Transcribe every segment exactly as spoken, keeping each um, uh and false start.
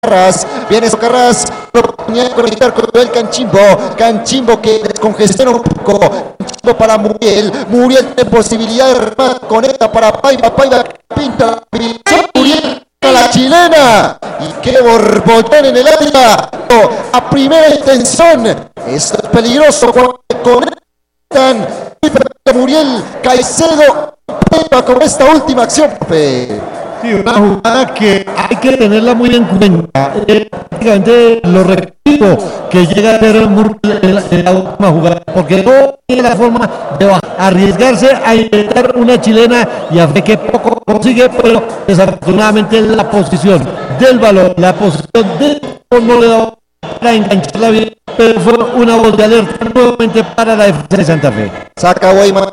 Socarrás, viene Socarrás, oportunidad de conectar con el Canchimbo, Canchimbo que descongestiona un poco, Canchimbo para Muriel, Muriel tiene posibilidad de remate, conecta para Paiva, Paiva pinta, Muriel a la chilena, y qué borbollón en el área, a primera intención, esto es peligroso cuando conectan, Muriel, Caicedo, Paiva con esta última acción, Sí, una jugada que hay que tenerla muy en cuenta. Eh, prácticamente lo repito que llega a ser en, en la última jugada, porque no tiene la forma de arriesgarse a intentar una chilena y a ver que poco consigue, pero desafortunadamente la posición del balón, la posición del no le da para engancharla bien, pero fue una voz de alerta nuevamente para la defensa de Santa Fe. Saca Guaymas,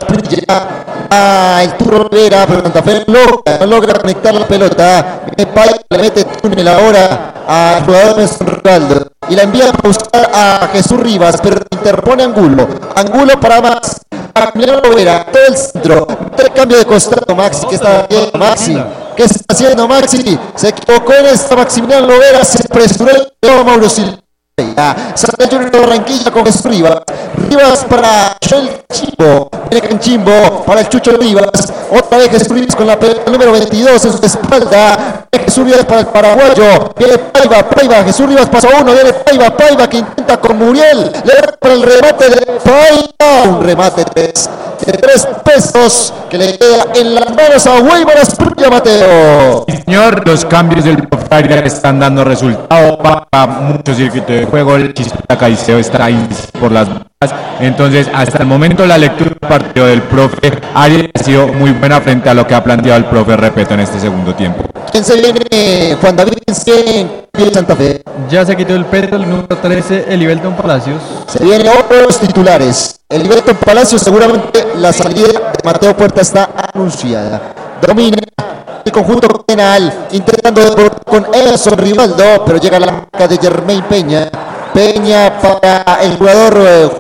ah, el Turro Rivera, pero Santa Fe no logra, no logra conectar la pelota. Le mete túnel ahora al jugador de Rivaldo y la envía a buscar a Jesús Rivas, pero interpone Angulo. Angulo para Max, para Emiliano Lovera, todo el centro. El cambio de costado, Maxi, ¿qué está haciendo Maxi? ¿Qué está haciendo Maxi? Se equivocó en esta Maximiliano Lovera, se apresuró el Mauro Silva. Santa Junior de Barranquilla con Jesús Rivas. Rivas para Joel Chimbo. Viene Canchimbo para el Chucho Rivas. Otra vez Jesús Rivas con la pelota número veintidós en su espalda. Jesús Rivas para el paraguayo. Viene Paiva, Paiva. Jesús Rivas pasó uno. Viene Paiva, Paiva que intenta con Muriel. Le da para el remate de Paiva. Un remate de tres, de tres pesos que le queda en las manos a Guaymaras Prilla Mateo. Señor, los cambios del profe están dando resultado para muchos circuitos de juego. El Chispita Caicedo está ahí por las balas. Entonces, hasta el momento la lectura del partido del profe Arias ha sido muy buena frente a lo que ha planteado el profe Repeto en este segundo tiempo. ¿Quién se viene? Juan David, ¿quién se viene en Santa Fe? Ya se quitó el peto, el número trece, Elivelton Palacios. Se vienen otros titulares. Elivelton Palacios, seguramente la salida de Mateo Puerta está anunciada. Domina el conjunto penal, intentando con Emerson Rivaldo, pero llega la marca de Germain Peña. Peña para el jugador eh,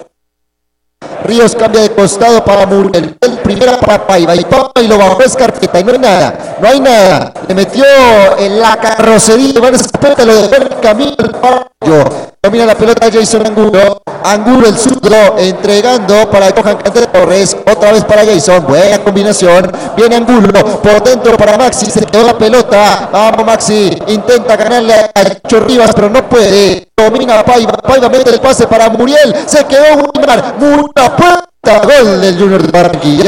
Ríos, cambia de costado para Muriel. El primera para Paiva y Paiva y lo bajó Escarpeta y no hay nada, no hay nada. Le metió en la carrocería y Escarpeta lo dejó en el camino del parallo. Domina la pelota Jason Angulo. Angulo el zurdo entregando para Johan Cantero Torres. Otra vez para Jason. Buena combinación. Viene Angulo por dentro para Maxi. Se quedó la pelota. Vamos Maxi. Intenta ganarle a Chucho Rivas pero no puede. Domina Paiva. Paiva mete el pase para Muriel. Se quedó Wilmar. Una puerta. Gol del Junior de Barranquilla.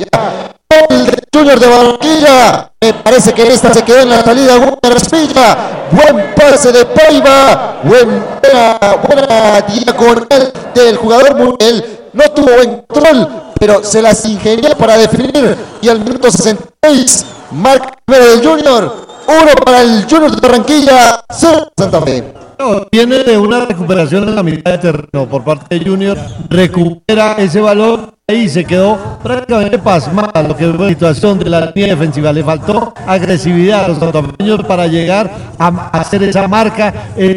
Gol del Junior de Barranquilla. Me parece que esta se quedó en la salida. Buena Raspilla. Buen pase de Paiva. Buen, buena, buena diagonal del jugador Muriel. No tuvo buen control, pero se las ingenió para definir. Y al minuto sesenta y seis, marca del Junior. Uno para el Junior de Barranquilla. Santa Fe. Viene de una recuperación en la mitad de terreno por parte de Junior, recupera ese balón y se quedó prácticamente pasmada lo que fue la situación de la línea defensiva. Le faltó agresividad a los santafereños para llegar a hacer esa marca,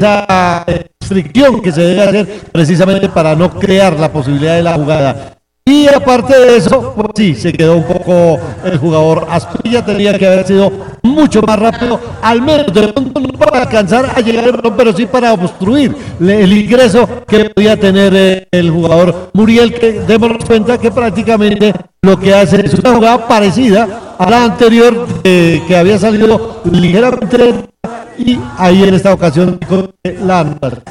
esa fricción que se debe hacer precisamente para no crear la posibilidad de la jugada. Y aparte de eso, pues sí, se quedó un poco el jugador Asprilla, tenía que haber sido mucho más rápido, al menos de pronto no para alcanzar a llegar al balón, pero sí para obstruir el ingreso que podía tener eh, el jugador Muriel, que démonos cuenta que prácticamente lo que hace es una jugada parecida a la anterior, eh, que había salido ligeramente y ahí en esta ocasión con la anular.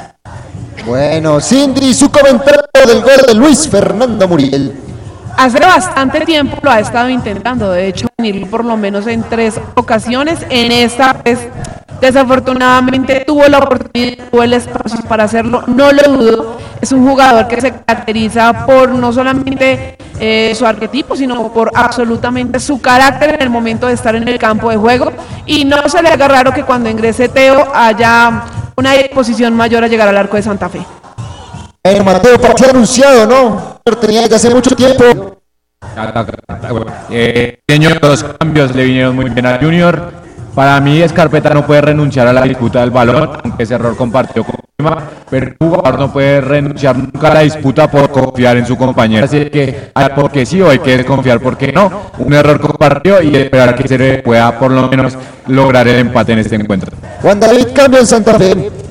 Bueno, Cindy, su comentario del gol de Luis Fernando Muriel. Hace bastante tiempo lo ha estado intentando, de hecho, venir por lo menos en tres ocasiones. En esta vez, desafortunadamente, tuvo la oportunidad, tuvo el espacio para hacerlo, no lo dudo. Es un jugador que se caracteriza por no solamente eh, su arquetipo, sino por absolutamente su carácter en el momento de estar en el campo de juego. Y no se le haga raro que cuando ingrese Teo haya una disposición mayor a llegar al arco de Santa Fe. El Mateo parecía anunciado, ¿no? Tenía desde hace mucho tiempo. Eh, señor, los cambios le vinieron muy bien a Junior. Para mí, Escarpeta no puede renunciar a la disputa del balón, aunque ese error compartió con Lima, pero el jugador no puede renunciar nunca a la disputa por confiar en su compañero. Así que hay porque sí o hay que desconfiar porque no. Un error compartió y esperar que se pueda por lo menos lograr el empate en este encuentro. Juan David, cambio en Santa Fe.